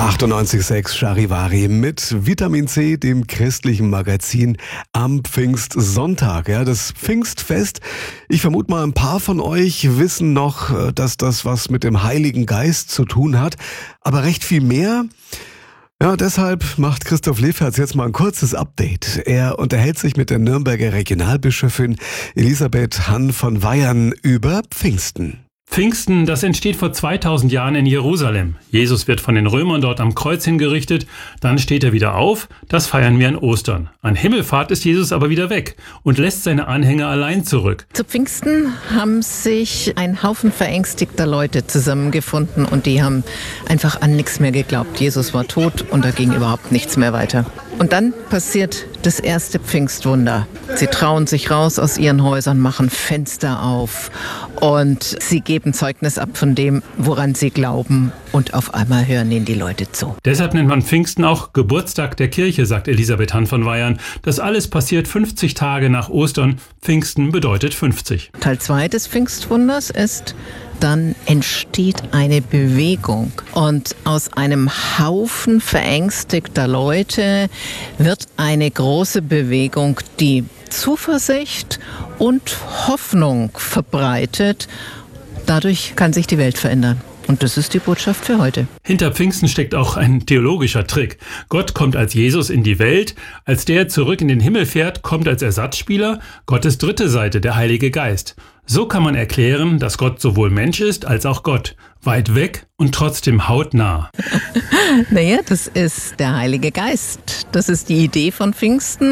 98,6 Charivari mit Vitamin C, dem christlichen Magazin am Pfingstsonntag. Ja, das Pfingstfest. Ich vermute mal, ein paar von euch wissen noch, dass das was mit dem Heiligen Geist zu tun hat. Aber recht viel mehr. Ja, deshalb macht Christoph Leferz jetzt mal ein kurzes Update. Er unterhält sich mit der Nürnberger Regionalbischöfin Elisabeth Hann von Weyern über Pfingsten. Pfingsten, das entsteht vor 2000 Jahren in Jerusalem. Jesus wird von den Römern dort am Kreuz hingerichtet, dann steht er wieder auf, das feiern wir an Ostern. An Himmelfahrt ist Jesus aber wieder weg und lässt seine Anhänger allein zurück. Zu Pfingsten haben sich ein Haufen verängstigter Leute zusammengefunden und die haben einfach an nichts mehr geglaubt. Jesus war tot und da ging überhaupt nichts mehr weiter. Und dann passiert das erste Pfingstwunder. Sie trauen sich raus aus ihren Häusern, machen Fenster auf und sie geben Zeugnis ab von dem, woran sie glauben. Und auf einmal hören ihnen die Leute zu. Deshalb nennt man Pfingsten auch Geburtstag der Kirche, sagt Elisabeth Hann von Weyern. Das alles passiert 50 Tage nach Ostern. Pfingsten bedeutet 50. Teil 2 des Pfingstwunders ist: Dann entsteht eine Bewegung und aus einem Haufen verängstigter Leute wird eine große Bewegung, die Zuversicht und Hoffnung verbreitet. Dadurch kann sich die Welt verändern. Und das ist die Botschaft für heute. Hinter Pfingsten steckt auch ein theologischer Trick. Gott kommt als Jesus in die Welt. Als der zurück in den Himmel fährt, kommt als Ersatzspieler Gottes dritte Seite, der Heilige Geist. So kann man erklären, dass Gott sowohl Mensch ist als auch Gott. Weit weg und trotzdem hautnah. Naja, das ist der Heilige Geist. Das ist die Idee von Pfingsten.